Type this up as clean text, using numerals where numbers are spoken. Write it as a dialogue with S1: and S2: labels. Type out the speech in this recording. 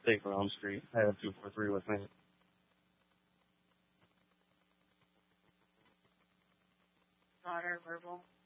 S1: take Elm Street. I have 243 with me.
S2: Daughter, verbal.